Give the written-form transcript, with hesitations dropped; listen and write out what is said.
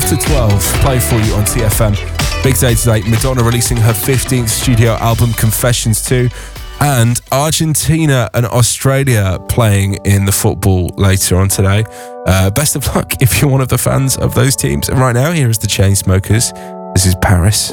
after 12, play for you on TFM. Big day today, Madonna releasing her 15th studio album, Confessions 2, and Argentina and Australia playing in the football later on today. Best of luck if you're one of the fans of those teams. And right now, here is the Chainsmokers. This is Paris.